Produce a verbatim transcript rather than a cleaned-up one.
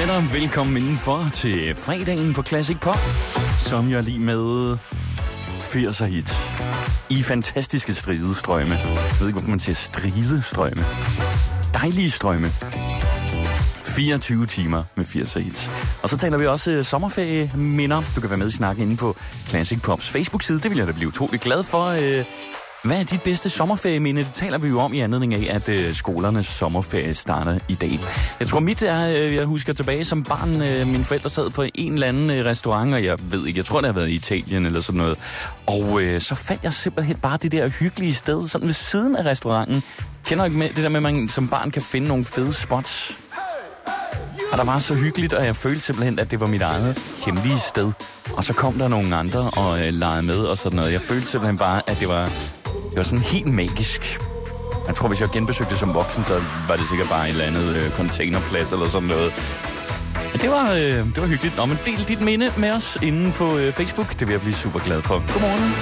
med dig. Velkommen indenfor til fredagen på Classic Pop, som jeg lige med firser hit i fantastiske stridestrømme. Jeg ved ikke, hvorfor man siger stridestrømme. Dejlige strømme. fireogtyve timer med firser hit. Og så taler vi også uh, sommerferieminder. Du kan være med i snakken inde på Classic Pops Facebook-side. Det vil jeg da blive utrolig glad for. Uh, Hvad er dit bedste sommerferieminde? Det taler vi jo om i anledning af, at øh, skolernes sommerferie starter i dag. Jeg tror mit er, øh, jeg husker tilbage som barn, øh, mine forældre sad på en eller anden øh, restaurant, og jeg ved ikke, jeg tror det har været i Italien eller sådan noget. Og øh, så fandt jeg simpelthen bare det der hyggelige sted, sådan ved siden af restauranten. Kender ikke med det der med, at man som barn kan finde nogle fede spots? Og der var så hyggeligt, og jeg følte simpelthen, at det var mit eget hemmelige sted. Og så kom der nogle andre og øh, legede med og sådan noget. Jeg følte simpelthen bare, at det var... Det var sådan helt magisk. Jeg tror, hvis jeg genbesøgte det som voksen, så var det sikkert bare et eller andet øh, containerplads eller sådan noget. Men det var, øh, det var hyggeligt. Nå, men del dit minde med os inde på øh, Facebook. Det vil jeg blive super glad for. Godmorgen.